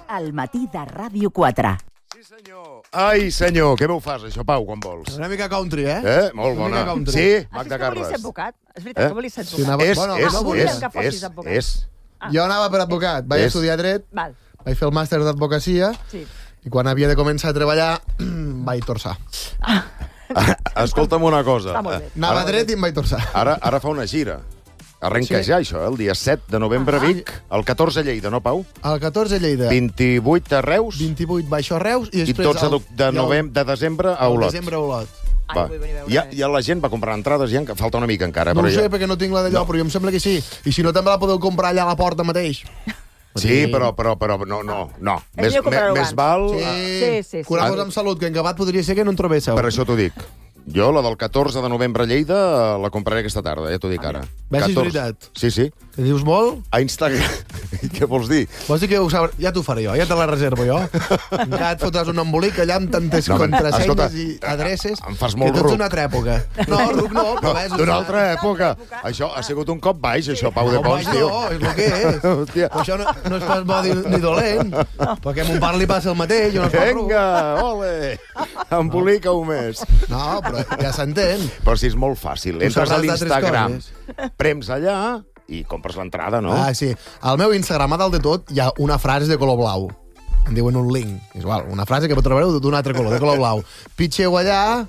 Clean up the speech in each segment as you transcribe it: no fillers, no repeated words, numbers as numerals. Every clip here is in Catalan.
al matí de Ràdio 4. Sí, senyor. Ai, senyor, què m'ho fas, això, Pau, quan vols? Una mica country, eh? Molt bona. Una mica country. Sí, Has Magda vist que volies Carles. ser advocat? És veritat que volies ser advocat. Jo anava per advocat. Vaig estudiar dret, Val. vaig fer el màster d'advocacia Sí. i quan havia de començar a treballar vaig torçar. Escolta'm una cosa. Està molt bé. Anava dret i em vaig torçar. Ara fa una gira. Arrenca Sí. ja, això, el dia 7 de novembre a Vic, el 14 a Lleida, no, Pau? El 14 Lleida, 28 a Reus 28 baixo a Reus i i després... 12 de desembre a Olot. Desembre a Olot. Va. Ai, vull venir a veure. Ja la gent va comprar entrades, ja falta una mica encara. No ho però sé ja... perquè no tinc la d'allò, però em sembla que sí. I si no, també la podeu comprar allà a la porta mateix. Sí, però no. És millor comprar-ho Més abans. val... Sí. Curamos amb salut, que en acabat podria ser que no en trobéssiu. Per això t'ho dic. Jo, la del 14 de novembre a Lleida, la compraré aquesta tarda, ja t'ho dic ara. Ves si és 14. veritat. Sí. Que dius molt? A Instagram. Què vols dir? Vols dir que ho sabràs? Ja t'ho faré jo, ja te la reservo jo. Encara et fotràs un embolic allà amb tantes contrasenyes escolta, i adreces em fas molt que tot ruc. és d'una altra època. No, ruc no, però ves... D'una altra època. Això ha sigut un cop baix, això, Pau de Pons, No, tio. és el que és. Hòstia. Però això no és pas bo ni dolent, perquè a mon pare li passa el mateix, jo no es fa ruc. Vinga, ole! Embolica-ho més. No, però ja s'entén. Però si és molt fàcil. Tu Entres a sabràs d'altres l'Instagram, coses. prems allà i compres l'entrada, no? Ah, sí. Al meu Instagram, a dalt de tot, hi ha una frase de color blau. En diuen un link. És igual, una frase que trobareu d'un altre color, de color blau. Pitxeu allà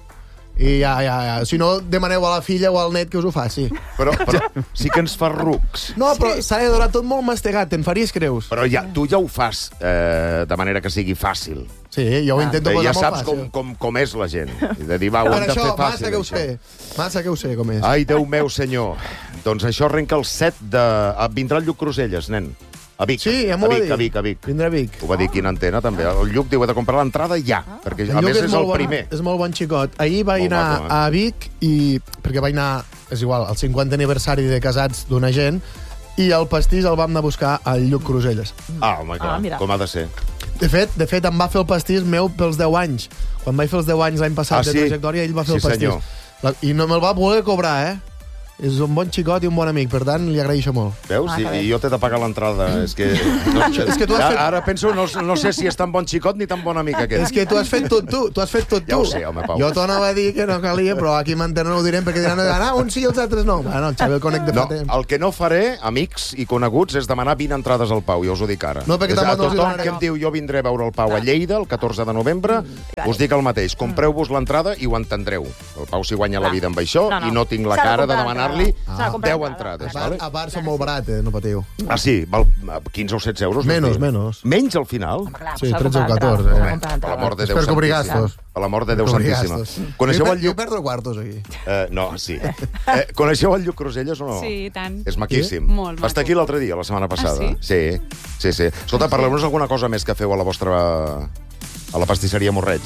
i ja. Si no, demaneu a la filla o al net que us ho faci. Però sí que ens fa rucs. No, però s'ha de donar tot molt mastegat, te'n faries creus? Però tu ja ho fas de manera que sigui fàcil. Sí, jo ho intento posar Ja molt saps fàcil. com és la gent. I de dir, va, ho Per hem de això, fer fàcil. massa que ho sé. Massa que ho sé, com és. Ai, Déu meu, senyor. Doncs això arrenca el 7 de... Vindrà el Lluc Cruselles, nen. A Vic. Sí, ja m'ho va dir. A Vic. Vindrà a Vic. Ho va dir Quina Antena, també. El Lluc diu, he de comprar l'entrada ja, perquè a El més Lluc és molt el bon- primer. És molt bon xicot. Ahir vaig Molt anar maco, a Vic perquè vaig anar, és igual, al 50 aniversari de casats d'una gent i el pastís el vam anar a buscar al Lluc Cruselles. Home, clar, mira. com ha de ser. De fet, em va fer el pastís meu pels 10 anys. Quan vaig fer els 10 anys l'any passat de trajectòria, ell va fer el pastís. senyor. I no me'l va voler cobrar, eh? És un bon xicot i un bon amic, per tant, li agraeixo molt. Veus? que bé. I jo t'he de pagar l'entrada. És que... És que tu has fet- Ara penso, no sé si és tan bon xicot ni tan bon amic aquest. És que tu has fet tot tu, Ja ho sé, home, Pau. Jo t'anava a dir que no calia, però aquí m'entenen, no ho direm, perquè diran, uns sí i els altres no. Bueno, el Xavi el conec de fa No, temps. el que no faré, amics i coneguts, és demanar 20 entrades al Pau, ja us ho dic ara. No, perquè És a tampoc no els hi tothom donaré. que em diu jo vindré a veure el Pau a Lleida el 14 de novembre, us dic el mateix. Compreu-vos l'entrada i ho entendreu. El Pau s'hi guanya la vida amb això i no tinc la S'ha de cara de comprar demanar-li l'entrada. S'ha de comprar 10 l'entrada. entrades. A Vale? part són molt barates, no patiu. Ah, sí? Val 15 o 16 euros? Menos, vols dir? menos. Menys al final? Sí, 13 o 14. Per l'amor de Déu Per cobrir santíssim. gastos. Per l'amor de Déu Cobrir santíssima. gastos. Coneixeu el Jo Lluc... perdo quartos, aquí. No, sí. Coneixeu el Lluc Cruselles o no? Sí, i tant. És maquíssim. Sí? Molt Va estar maco. aquí l'altre dia, la setmana passada. sí? Sí. Escolta, parleu-nos alguna cosa més que feu a la vostra... a la pastisseria Morreig.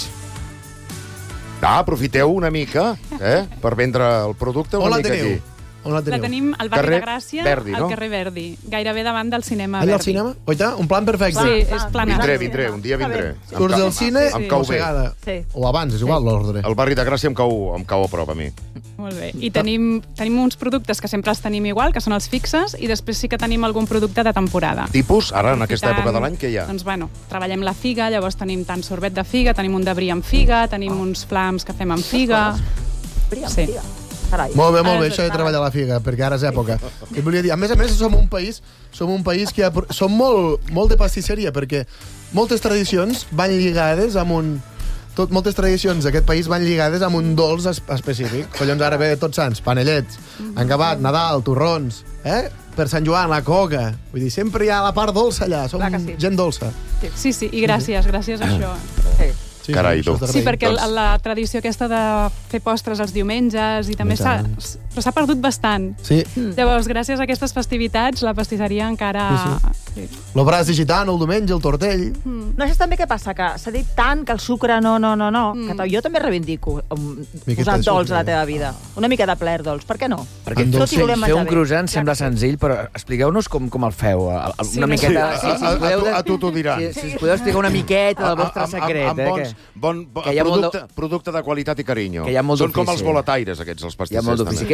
Aprofiteu una mica, per vendre el producte On una la mica teniu? aquí. On la La teniu? tenim al barri Carrer de Gràcia, Verdi, no? al carrer Verdi, gairebé davant del cinema Allà al Verdi. cinema? Oita, un plan perfecte. Sí, és planat. Vindré, un dia vindré. Surts del cine Em cau bé. mossegada. Sí. O abans, és igual l'ordre. El barri de Gràcia em cau a prop a mi. Molt bé. I tenim uns productes que sempre els tenim igual, que són els fixes, i després sí que tenim algun producte de temporada. Tipus, ara, en aquesta Aprofitant- època de l'any, què hi ha? Doncs, bueno, treballem la figa, llavors tenim tant sorbet de figa, tenim un de brie amb figa, tenim uns flams que fem amb figa... Sí. Carai. Molt bé, Ara això de s'està- treballar la figa, perquè ara és època. I volia dir, a més som un país que som molt de pastisseria, perquè moltes tradicions van lligades amb un... Moltes tradicions d'aquest país van lligades amb un dolç específic. Collons, ara ve Tots Sants, panellets, engabat, Nadal, torrons, per Sant Joan, la coca. Vull dir, sempre hi ha la part dolça allà, som Clar que sí. gent dolça. Sí, i gràcies a això. Sí. Sí, Carai, tu. això és Sí, d'agrair. perquè Doncs- la tradició aquesta de fer postres els diumenges i també però s'ha perdut bastant. Sí, Llavors, gràcies a aquestes festivitats, la pastisseria encara... Sí. el braç de gitano, el diumenge, el tortell... No, això també què passa, que s'ha dit tant que el sucre no, que jo també reivindico Miqueta posar de dolç sucre. a la teva vida. Una mica de plaer dolç, per què no? Perquè Endolcir. Tot i volem fer menjar un bé. croissant Clar sembla que sí. senzill, però expliqueu-nos com el feu. Sí, Una no miqueta... sé. si us podeu A tu t'ho diran. Si us podeu explicar una miqueta del vostre secret. Amb bons, bon Que hi ha molt producte de qualitat i carinyo. Que hi ha molt Són com d'ofici. els boletaires, aquests, els Hi ha pastissers. molt d'ofici. també.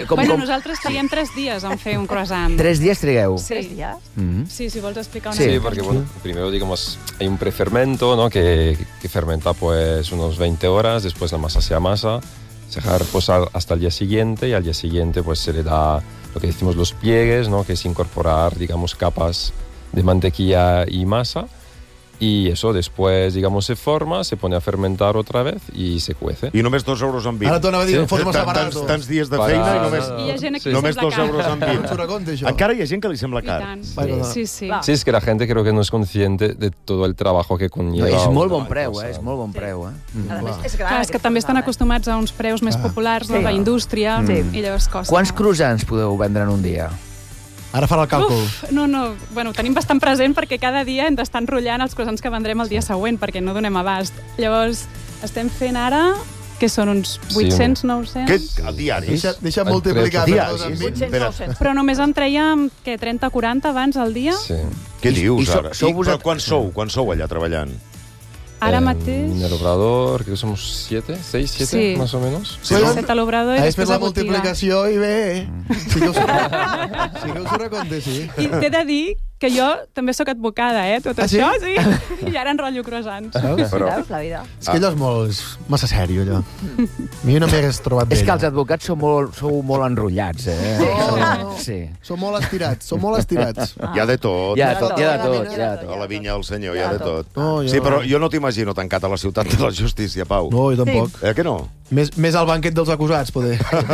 Bueno, nosaltres triguem 3 dies en fer un croissant. 3 dies trigueu. Sí. 3 días? Sí, si vols explicar una Sí. Sí, mica. porque bueno, primero digamos hay un prefermento, ¿no? que fermenta pues unos 20 horas, después la masa se amasa, se deja reposar hasta el día siguiente y al día siguiente pues se le da lo que decimos los pliegues, ¿no? Que es incorporar digamos capas de mantequilla y masa. Y eso después, digamos, se forma, se pone a fermentar otra vez y se cuece. I només 2 euros amb 20. Ara t'ho anava a dir, en fos molt Tants, barato. tants dies de feina i només, I hi ha gent aquí Sí. que només sembla 2 car. euros amb No 20. ens ho recompte, això. Encara hi ha gent que li sembla I car. tant. Vaja, Sí, sí. Clar. Sí, es que la gente creo que no es consciente de todo el trabajo que No, conlleva. és molt bon una preu, cosa. és molt bon preu, A més, és gran. Clar, és que també estan acostumats a uns preus més populars, no? Sí. La indústria, Sí. i llavors costa. Quants croissants podeu vendre en un dia? Ara farà el càlcul. No, bueno, ho tenim bastant present perquè cada dia hem d'estar enrotllant els croissants que vendrem el dia següent perquè no donem abast. Llavors, estem fent ara, que són uns 800, 900... Què? Diaris? Deixa multiplicar per Diaris? dos amb 20. 800, 900. Però només en trèiem, 30-40 abans al dia. Sí. Què dius, I sou- ara? sou Però vosaltres- quan sou allà treballant? Ara En mateix... el Obrador, creo que somos 7, 6, 7, Sí. más o menos. Sí, no? Set a l'obrador i Has després fet la a botiga. multiplicació i bé. Sí que us ho recompte, sí. I t'he de dir que jo també sóc advocada, tot Ah, sí? això, sí. I ara enrotllo croissants. Veus? Però- Veus, la vida? És que allò és molt... És massa sèrio, allò. A mi no m'hagués trobat bé. És que els allò. advocats sou molt enrotllats, eh? No. Sí. Som molt estirats, som molt estirats. Hi ha de tot. Hi ha de tot, hi ha de Hi ha tot, de hi ha de tot. tot. A la vinya del senyor, hi ha de tot. No, jo Sí, però no. jo no t'imagino tancat a la ciutat de la justícia, Pau. No, jo tampoc. Que no? Més al banquet dels acusats, poder.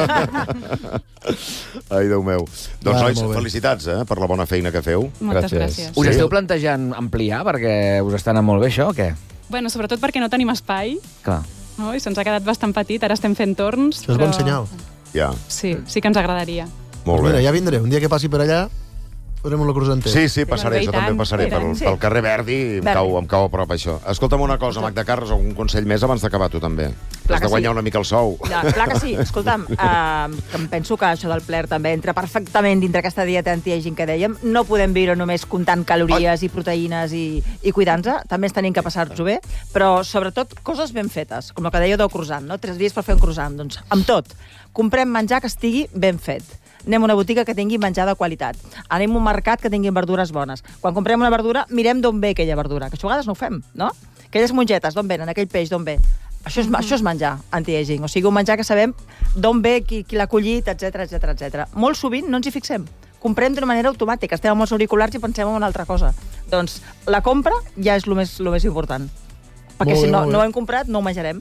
Ai, Déu meu. Doncs, Va, nois, molt bé. felicitats, per la bona feina que feu. Moltes Gràcies. gràcies. Us Sí. esteu plantejant ampliar perquè us està anant molt bé això o què? Bueno, sobretot perquè no tenim espai, Clar. no? I se'ns ha quedat bastant petit, ara estem fent torns. Això és bon senyal. Ja, Sí, sí que ens agradaria. molt Mira, bé. ja vindré. Un dia que passi per allà, farem una croissantera. Sí, passaré, I jo tant, també passaré i tant, pel carrer Verdi i em cau a prop això. Escolta'm una cosa, Magda Carres, algun consell més abans d'acabar tu també? Has de que guanyar sí. una mica el sou. Ja, clar que sí. Escolta'm, que em penso que això del pler també entra perfectament dintre aquesta dieta anti-aging que dèiem. No podem viure només comptant calories i proteïnes i cuidant-nos. També ens tenim que passar-nos-ho bé, però sobretot coses ben fetes, com el que dèieu del croissant, no? 3 dies per fer un croissant. Doncs amb tot, comprem menjar que estigui ben fet. Anem a una botiga que tingui menjar de qualitat. Anem a un mercat que tingui verdures bones. Quan comprem una verdura, mirem d'on ve aquella verdura, que això a vegades no ho fem, no? Aquelles mongetes, d'on venen? Aquell peix, d'on ve? Això és menjar anti-aging, o sigui, un menjar que sabem d'on ve, qui l'ha collit, etc etc. Molt sovint no ens hi fixem. Comprem d'una manera automàtica, estem amb els auriculars i pensem en una altra cosa. Doncs la compra ja és el més important. Perquè Molt si bé, no molt bé. ho hem comprat, no ho menjarem.